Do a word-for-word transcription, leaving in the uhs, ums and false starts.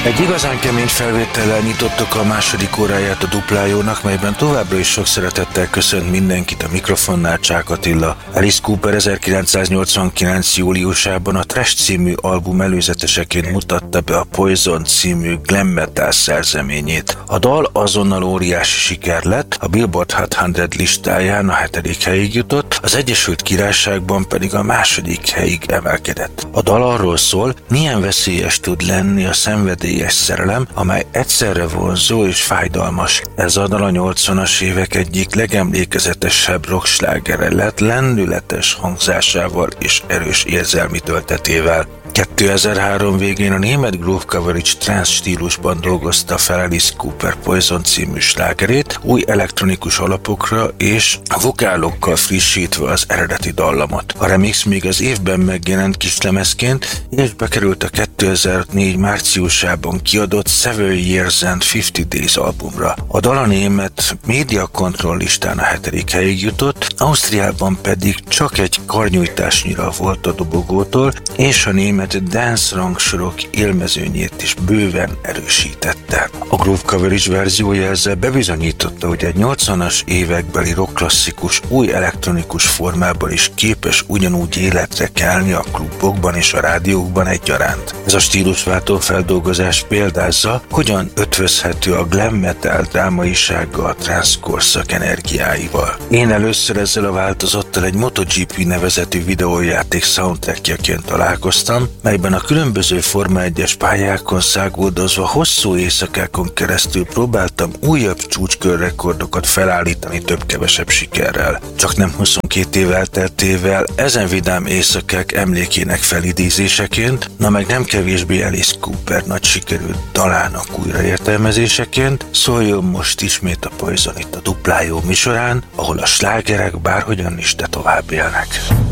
Egy igazán kemény felvétellel nyitottuk a második óráját a Duplájónak, melyben továbbra is sok szeretettel köszönt mindenkit a mikrofonnál Csák Attila. Alice Cooper ezerkilencszáznyolcvankilenc. júliusában a Trash című album előzeteseként mutatta be a Poison című glam metal szerzeményét. A dal azonnal óriási siker lett, a Billboard Hot száz listáján a hetedik helyig jutott, az Egyesült Királyságban pedig a második helyig emelkedett. A dal arról szól, milyen veszélyes tud lenni a szenvedélyes szerelem, amely egyszerre vonzó és fájdalmas. Ez a dal a nyolcvanas évek egyik legemlékezetesebb rockslágere lett, lendületes hangzásával és erős érzelmi töltetével. kétezer-három végén a német Groove Coverage trance stílusban dolgozta fel Alice Cooper Poison című slágerét, új elektronikus alapokra és vokálokkal frissítve az eredeti dallamot. A remix még az évben megjelent kislemezként, és bekerült a kétezer-négy márciusában kiadott Seven Years and Fifty Days albumra. A dal a német Media Control listán a hetedik helyig jutott, Ausztriában pedig csak egy karnyújtásnyira volt a dobogótól, és a német dance rangsorok élmezőnyét is bőven erősítette. A Groove Coverage verziója ezzel bebizonyította, hogy egy nyolcvanas évekbeli rockklasszikus új elektronikus formában is képes ugyanúgy életre kelni a klubokban és a rádiókban egyaránt. Ez a stílusváltó feldolgozás példázza, hogyan ötvözhető a glam metal drámaisága a trance korszak energiáival. Én először ezzel a változattal egy MotoGP nevezetű videójáték soundtrackjaként találkoztam, melyben a különböző Forma egyes pályákon száguldozva hosszú éjszakákon keresztül próbáltam újabb csúcskörrekordokat felállítani több-kevesebb sikerrel. Csak nem huszonkét év elteltével ezen vidám éjszakák emlékének felidézéseként, na meg nem kevésbé Alice Cooper nagy sikerű dalának újraértelmezéseként szóljon most ismét a Poison itt a Duplájó műsorán, ahol a slágerek bárhogyan is de tovább élnek.